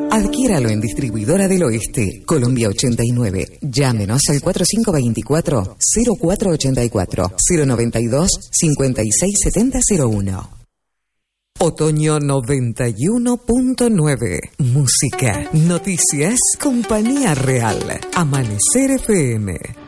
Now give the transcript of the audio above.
Adquiéralo en Distribuidora del Oeste, Colombia 89. Llámenos al 4524-0484, 092-567001. Otoño 91.9. Música, noticias, compañía real. Amanecer FM.